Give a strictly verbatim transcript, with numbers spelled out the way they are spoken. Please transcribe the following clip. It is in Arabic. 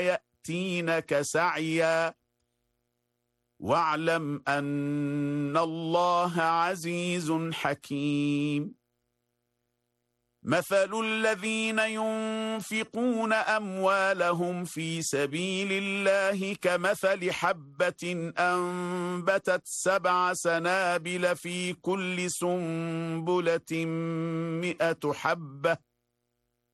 يأتينك سعيا واعلم أن الله عزيز حكيم. مثل الذين ينفقون أموالهم في سبيل الله كمثل حبة أنبتت سبع سنابل في كل سنبلة مئة حبة